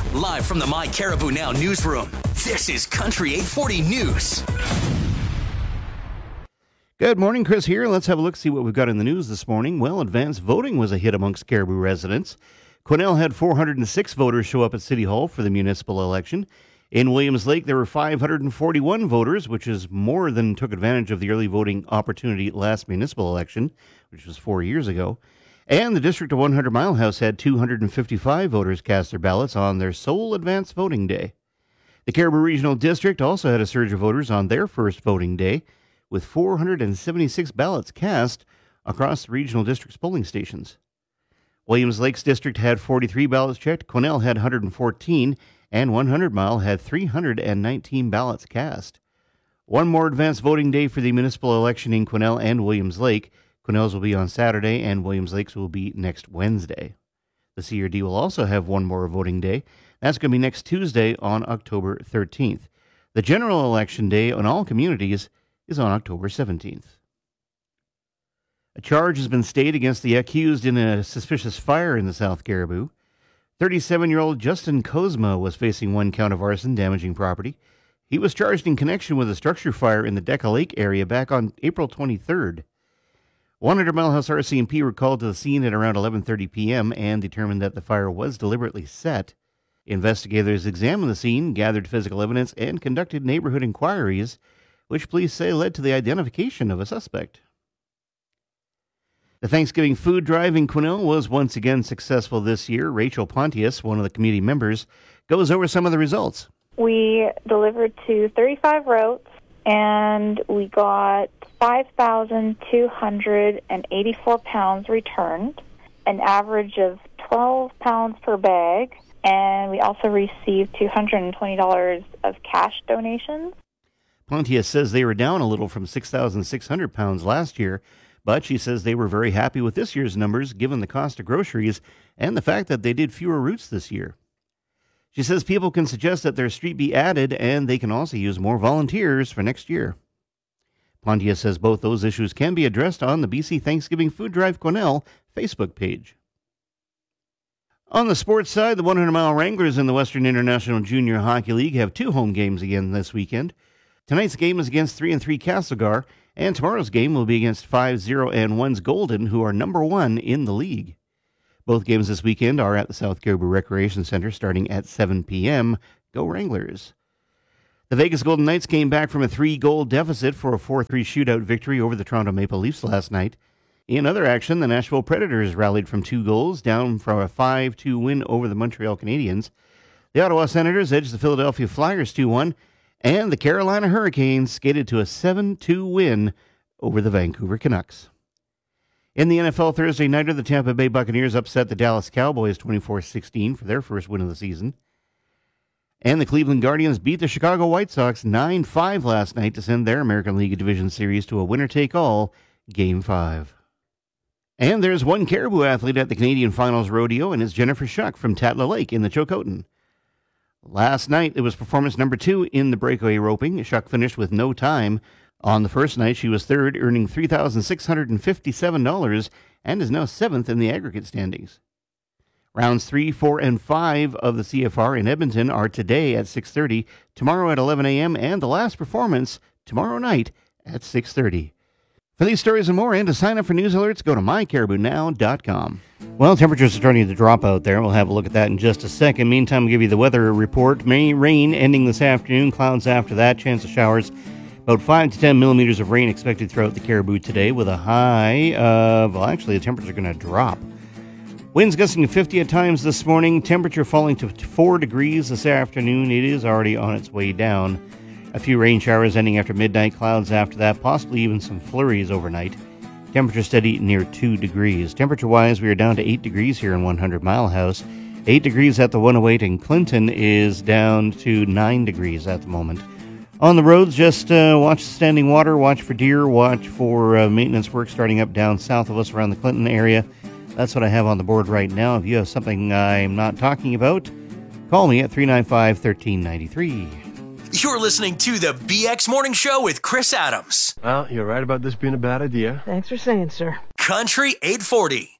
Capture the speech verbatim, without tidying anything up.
Live from the My Caribou Now newsroom, this is Country eight forty News. Good morning, Chris here. Let's have a look, see what we've got in the news this morning. Well, advanced voting was a hit amongst Caribou residents. Quesnel had four hundred six voters show up at City Hall for the municipal election. In Williams Lake, there were five hundred forty-one voters, which is more than took advantage of the early voting opportunity last municipal election, which was four years ago. And the district of one hundred Mile House had two hundred fifty-five voters cast their ballots on their sole advanced voting day. The Caribou Regional District also had a surge of voters on their first voting day, with four hundred seventy-six ballots cast across the regional district's polling stations. Williams Lake's district had forty-three ballots checked, Quesnel had one hundred fourteen, and one hundred Mile had three hundred nineteen ballots cast. One more advanced voting day for the municipal election in Quesnel and Williams Lake. Quesnel's will be on Saturday, and Williams Lake's will be next Wednesday. The C R D will also have one more voting day. That's going to be next Tuesday on October thirteenth. The general election day on all communities is on October seventeenth. A charge has been stayed against the accused in a suspicious fire in the South Caribou. thirty-seven-year-old Justin Kozma was facing one count of arson damaging property. He was charged in connection with a structure fire in the Deca Lake area back on April twenty-third. one hundred Mile House R C M P were called to the scene at around eleven thirty p.m. and determined that the fire was deliberately set. Investigators examined the scene, gathered physical evidence, and conducted neighborhood inquiries, which police say led to the identification of a suspect. The Thanksgiving food drive in Quesnel was once again successful this year. Rachel Pontius, one of the committee members, goes over some of the results. We delivered to thirty-five routes, and we got five thousand two hundred eighty-four pounds returned, an average of twelve pounds per bag, and we also received two hundred twenty dollars of cash donations. Pontius says they were down a little from six thousand six hundred pounds last year, but she says they were very happy with this year's numbers given the cost of groceries and the fact that they did fewer routes this year. She says people can suggest that their street be added and they can also use more volunteers for next year. Pontius says both those issues can be addressed on the B C Thanksgiving Food Drive Quesnel Facebook page. On the sports side, the one hundred Mile Wranglers in the Western International Junior Hockey League have two home games again this weekend. Tonight's game is against three and three Castlegar, and tomorrow's game will be against five zero and one's Golden, who are number one in the league. Both games this weekend are at the South Caribou Recreation Center starting at seven p.m. Go Wranglers! The Vegas Golden Knights came back from a three-goal deficit for a four three shootout victory over the Toronto Maple Leafs last night. In other action, the Nashville Predators rallied from two goals down from a five two win over the Montreal Canadiens. The Ottawa Senators edged the Philadelphia Flyers two one, and the Carolina Hurricanes skated to a seven two win over the Vancouver Canucks. In the N F L Thursday nighter, the Tampa Bay Buccaneers upset the Dallas Cowboys twenty-four sixteen for their first win of the season. And the Cleveland Guardians beat the Chicago White Sox nine five last night to send their American League Division Series to a winner-take-all Game five. And there's one Caribou athlete at the Canadian Finals Rodeo, and it's Jennifer Shuck from Tatla Lake in the Chilcotin. Last night, it was performance number two in the breakaway roping. Shuck finished with no time. On the first night, she was third, earning three thousand six hundred fifty-seven dollars, and is now seventh in the aggregate standings. Rounds three, four, and five of the C F R in Edmonton are today at six thirty, tomorrow at eleven a.m., and the last performance tomorrow night at six thirty. For these stories and more, and to sign up for news alerts, go to my caribou now dot com. Well, temperatures are starting to drop out there. We'll have a look at that in just a second. Meantime, we'll give you the weather report. May rain ending this afternoon, clouds after that, chance of showers. About five to ten millimeters of rain expected throughout the Caribou today with a high of, well, actually, the temperatures are going to drop. Winds gusting to fifty at times this morning. Temperature falling to four degrees this afternoon. It is already on its way down. A few rain showers ending after midnight, clouds after that, possibly even some flurries overnight. Temperature steady near two degrees. Temperature-wise, we are down to eight degrees here in one hundred Mile House. eight degrees at the one oh eight in Clinton is down to nine degrees at the moment. On the roads, just uh, watch the standing water, watch for deer, watch for uh, maintenance work starting up down south of us around the Clinton area. That's what I have on the board right now. If you have something I'm not talking about, call me at three nine five, one three nine three. You're listening to the B X Morning Show with Chris Adams. Well, you're right about this being a bad idea. Thanks for saying, sir. Country eight forty.